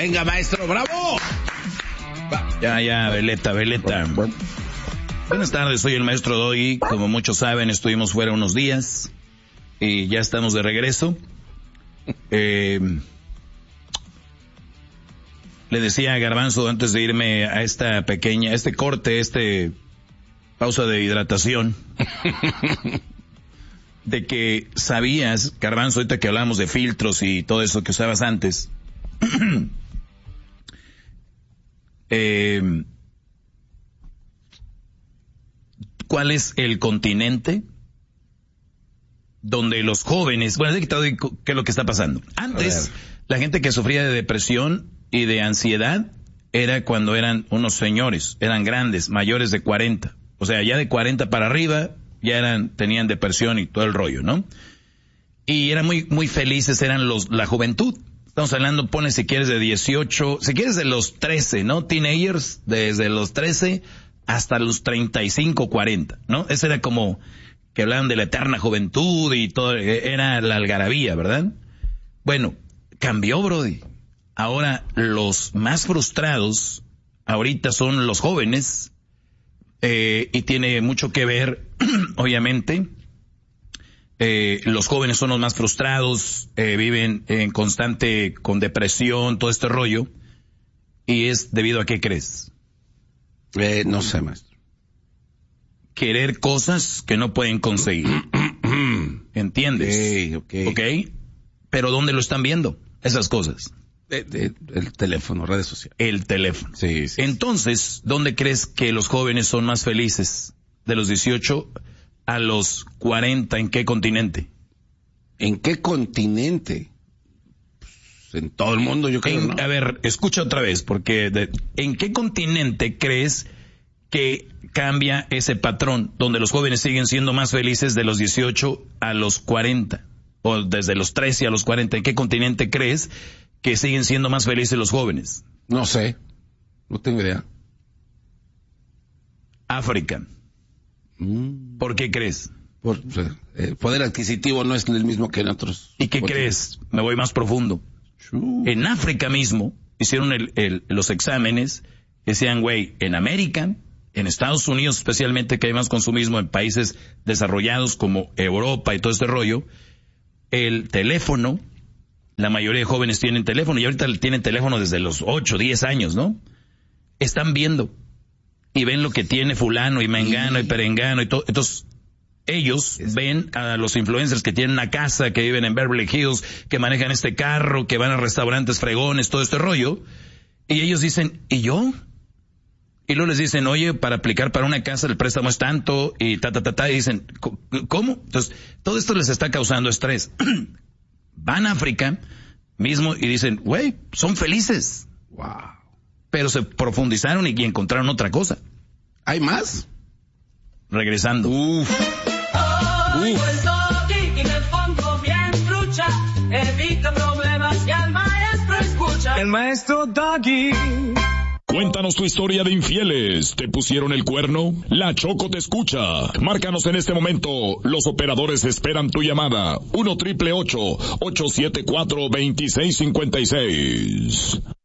Venga, maestro, bravo. Ya, veleta. Buenas tardes, soy el maestro Doggy. Como muchos saben, estuvimos fuera unos días y ya estamos de regreso. Le decía a Garbanzo antes de irme a esta pequeña, pausa de hidratación, de que sabías, Garbanzo, ahorita que hablamos de filtros y todo eso que usabas antes, ¿cuál es el continente donde los jóvenes, bueno, qué es lo que está pasando? Antes, la gente que sufría de depresión y de ansiedad era cuando eran unos señores, eran grandes, mayores de 40. O sea, ya de 40 para arriba, tenían depresión y todo el rollo, ¿no? Y eran muy, muy felices, eran la juventud. Estamos hablando, pone si quieres de 18, si quieres de los 13, ¿no? Teenagers, desde los 13 hasta los 35, 40, ¿no? Ese era como que hablaban de la eterna juventud y todo, era la algarabía, ¿verdad? Bueno, cambió, brody. Ahora los más frustrados ahorita son los jóvenes, y tiene mucho que ver, obviamente, los jóvenes son los más frustrados, viven con depresión, todo este rollo, y es debido a ¿qué crees? No sé, maestro. Querer cosas que no pueden conseguir. ¿Entiendes? Okay. Pero ¿dónde lo están viendo? Esas cosas. El teléfono, redes sociales. El teléfono. Sí. Entonces, ¿dónde crees que los jóvenes son más felices? De los 18 a los 40, ¿en qué continente? ¿En qué continente? Pues en todo el mundo, yo creo, ¿no? A ver, escucha otra vez, porque ¿en qué continente crees que cambia ese patrón, donde los jóvenes siguen siendo más felices de los 18 a los 40? O desde los 13 a los 40, ¿en qué continente crees que siguen siendo más felices los jóvenes? No sé, no tengo idea. África. ¿Por qué crees? El poder adquisitivo no es el mismo que en otros. ¿Y qué crees? Me voy más profundo. En África mismo hicieron los exámenes, decían, güey, en América, en Estados Unidos especialmente, que hay más consumismo, en países desarrollados como Europa y todo este rollo, el teléfono, la mayoría de jóvenes tienen teléfono, y ahorita tienen teléfono desde los 8, 10 años, ¿no? Están viendo y ven lo que tiene fulano y mengano y perengano y todo. Entonces, ellos ven a los influencers que tienen una casa, que viven en Beverly Hills, que manejan este carro, que van a restaurantes fregones, todo este rollo, y ellos dicen, ¿y yo? Y luego les dicen, oye, para aplicar para una casa el préstamo es tanto, y y dicen, ¿cómo? Entonces, todo esto les está causando estrés. Van a África mismo y dicen, güey, son felices. Wow. Pero se profundizaron y encontraron otra cosa. ¿Hay más? Regresando. El fondo bien trucha, evita problemas y al maestro escucha. El maestro Doggy. Cuéntanos tu historia de infieles. ¿Te pusieron el cuerno? La Choco te escucha. Márcanos en este momento. Los operadores esperan tu llamada. 1-888-874-2656.